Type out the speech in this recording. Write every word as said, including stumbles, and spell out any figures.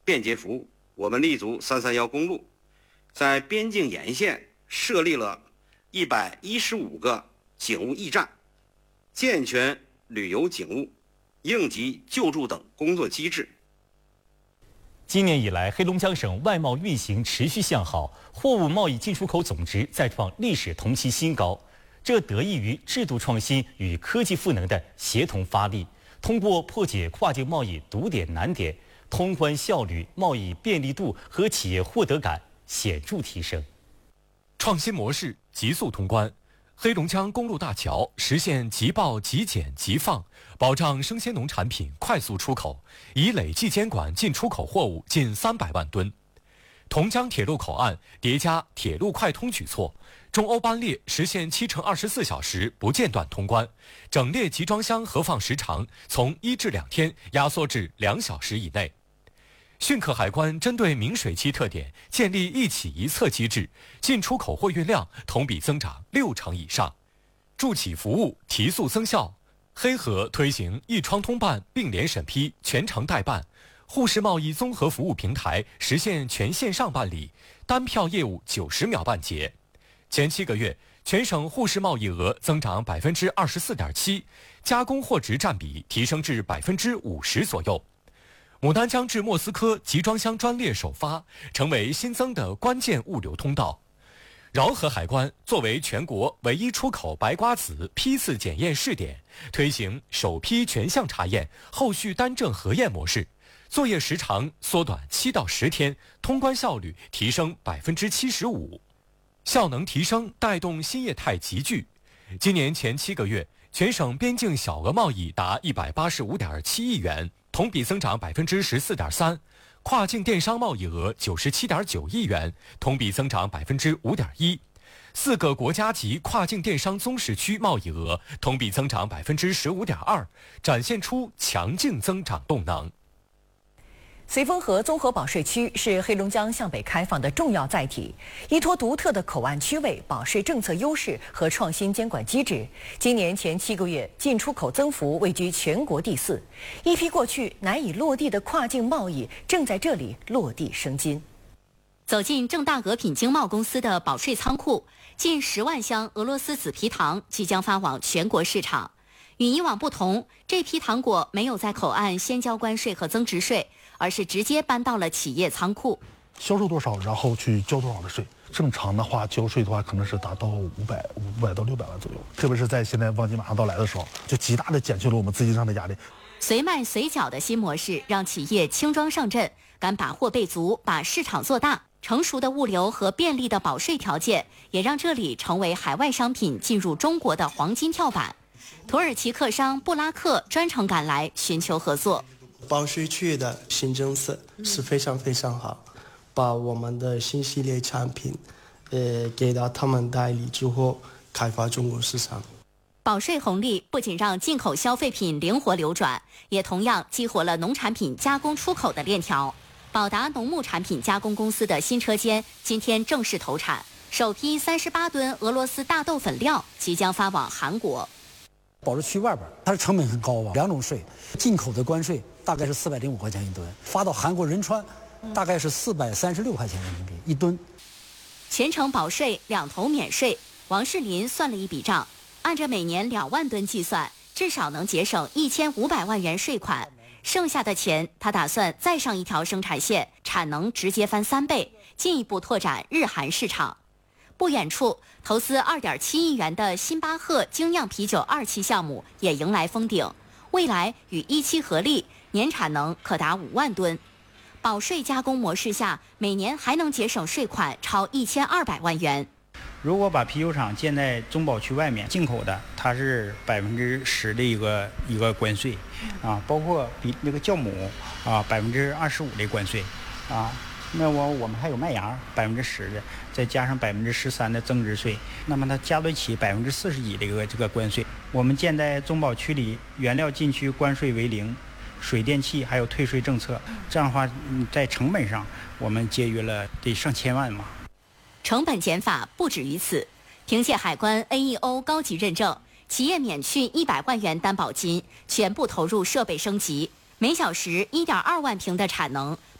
便捷服务。我们立足三三幺公路，在边境沿线设立了一百一十五个警务驿站，健全旅游警务、应急救助等工作机制。 今年以来，黑龙江省外贸运行持续向好，货物贸易进出口总值再创历史同期新高。这得益于制度创新与科技赋能的协同发力，通过破解跨境贸易堵点难点，通关效率、贸易便利度和企业获得感显著提升。 创新模式急速通关，黑龙江公路大桥实现即报即检即放，保障生鲜农产品快速出口，已累计监管进出口货物近三百万吨。同江铁路口岸叠加铁路快通举措，中欧班列实现七乘二十四小时不间断通关，整列集装箱核放时长从一至两天压缩至两小时以内。汛科海关针对明水期特点建立一起一测机制，进出口货运量同比增长六成以上，助企服务提速增效。黑河推行一窗通办并联审批，全程代办。沪市贸易综合服务平台实现全线上办理，单票业务九十秒办结。前七个月，全省沪市贸易额增长百分之二十四点七，加工货值占比提升至百分之五十左右。牡丹江至莫斯科集装箱专列首发，成为新增的关键物流通道。饶河海关作为全国唯一出口白瓜子批次检验试点，推行首批全项查验、后续单证核验模式。作业时长缩短七到十天，通关效率提升百分之七十五，效能提升带动新业态集聚。今年前七个月，全省边境小额贸易达一百八十五点七亿元，同比增长百分之十四点三；跨境电商贸易额九十七点九亿元，同比增长百分之五点一；四个国家级跨境电商综市区贸易额同比增长百分之十五点二，展现出强劲增长动能。 绥芬河综合保税区是黑龙江向北开放的重要载体，依托独特的口岸区位、保税政策优势和创新监管机制，今年前七个月进出口增幅位居全国第四。一批过去难以落地的跨境贸易正在这里落地生金。 走进正大俄品经贸公司的保税仓库，近十万箱俄罗斯紫皮糖即将发往全国市场。与以往不同，这批糖果没有在口岸先交关税和增值税，而是直接搬到了企业仓库。 销售多少，然后去交多少的税。正常的话，交税的话可能是达到五百五百到六百万左右。特别是在现在旺季马上到来的时候，就极大的减去了我们资金上的压力。 随卖随缴的新模式，让企业轻装上阵，敢把货备足，把市场做大。成熟的物流和便利的保税条件，也让这里成为海外商品进入中国的黄金跳板。土耳其客商布拉克专程赶来寻求合作。 保税区的新政策是非常非常好，把我们的新系列产品，呃，给到他们代理之后，开发中国市场。 保税红利不仅让进口消费品灵活流转，也同样激活了农产品加工出口的链条。宝达农牧产品加工公司的新车间今天正式投产，首批三十八吨俄罗斯大豆粉料即将发往韩国。 保税区外边，它的成本很高啊，两种税，进口的关税大概是四百零五块钱一吨，发到韩国仁川，大概是四百三十六块钱人民币一吨。 全程保税，两头免税。王世林算了一笔账，按照每年两万吨计算，至少能节省一千五百万元税款。剩下的钱，他打算再上一条生产线，产能直接翻三倍，进一步拓展日韩市场。不远处，投资二点七亿元的星巴克精酿啤酒二期项目也迎来封顶，未来与一期合力，年产能可达五万吨。保税加工模式下，每年还能节省税款超一千二百万元。 如果把啤酒厂建在中保区外面，进口的它是百分之十的一个一个关税，啊，包括比那个酵母啊百分之二十五的关税，啊。那我我们还有麦芽百分之十的，再加上百分之十三的增值税，那么它加在一起百分之四十几的一个这个关税。我们建在中保区里，原料禁区关税为零，水电气还有退税政策，这样的话，在成本上我们节约了得上千万嘛。 成本减法不止于此，凭借海关 A E O 高级认证，企业免去一百万元担保金，全部投入设备升级，每小时一点二万瓶的产能。